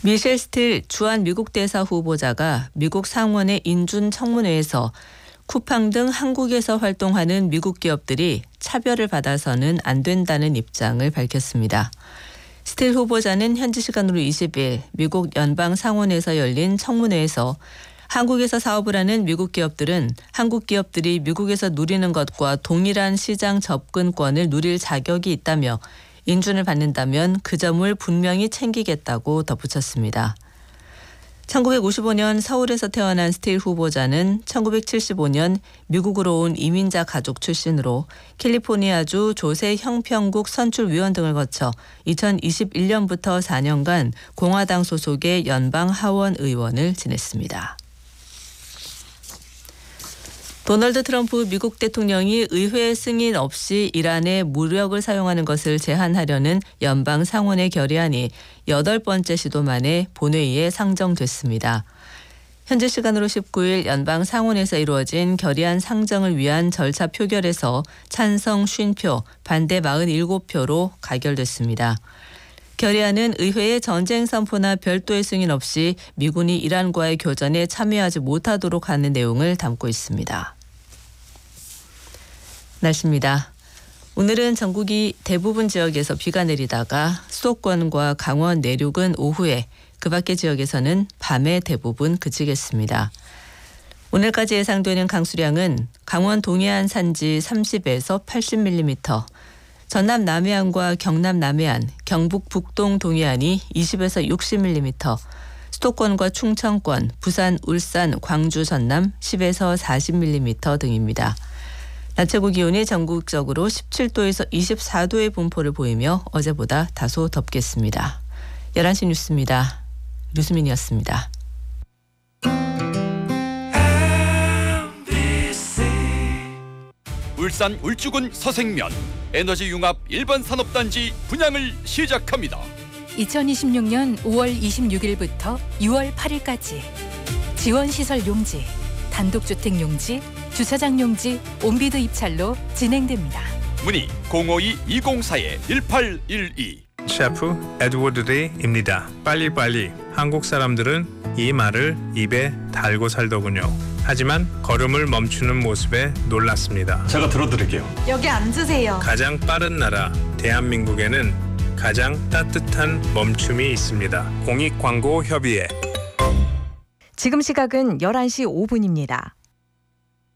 미셸 스틸 주한 미국 대사 후보자가 미국 상원의 인준 청문회에서 쿠팡 등 한국에서 활동하는 미국 기업들이 차별을 받아서는 안 된다는 입장을 밝혔습니다. 스틸 후보자는 현지 시간으로 20일 미국 연방 상원에서 열린 청문회에서 한국에서 사업을 하는 미국 기업들은 한국 기업들이 미국에서 누리는 것과 동일한 시장 접근권을 누릴 자격이 있다며 인준을 받는다면 그 점을 분명히 챙기겠다고 덧붙였습니다. 1955년 서울에서 태어난 스틸 후보자는 1975년 미국으로 온 이민자 가족 출신으로 캘리포니아주 조세 형평국 선출위원 등을 거쳐 2021년부터 4년간 공화당 소속의 연방 하원 의원을 지냈습니다. 도널드 트럼프 미국 대통령이 의회 승인 없이 이란에 무력을 사용하는 것을 제한하려는 연방 상원의 결의안이 8번째 시도 만에 본회의에 상정됐습니다. 현지 시간으로 19일 연방 상원에서 이루어진 결의안 상정을 위한 절차 표결에서 찬성 50표, 반대 47표로 가결됐습니다. 결의안은 의회의 전쟁 선포나 별도의 승인 없이 미군이 이란과의 교전에 참여하지 못하도록 하는 내용을 담고 있습니다. 날씨입니다. 오늘은 전국이 대부분 지역에서 비가 내리다가 수도권과 강원 내륙은 오후에 그 밖의 지역에서는 밤에 대부분 그치겠습니다. 오늘까지 예상되는 강수량은 강원 동해안 산지 30에서 80mm, 전남 남해안과 경남 남해안, 경북 북동 동해안이 20에서 60mm, 수도권과 충청권, 부산, 울산, 광주, 전남 10에서 40mm 등입니다. 낮 최고 기온이 전국적으로 17도에서 24도의 분포를 보이며 어제보다 다소 덥겠습니다. 11시 뉴스입니다. 류수민이었습니다. 울산 울주군 서생면 에너지 융합 일반 산업단지 분양을 시작합니다. 2026년 5월 26일부터 6월 8일까지 지원시설 용지, 단독주택 용지, 주차장 용지, 온비드 입찰로 진행됩니다. 문의 052-204-1812. 셰프 에드워드 데이입니다. 빨리빨리. 한국 사람들은 이 말을 입에 달고 살더군요. 하지만 걸음을 멈추는 모습에 놀랐습니다. 제가 들어드릴게요. 여기 앉으세요. 가장 빠른 나라 대한민국에는 가장 따뜻한 멈춤이 있습니다. 공익광고협의회. 지금 시각은 11시 5분입니다.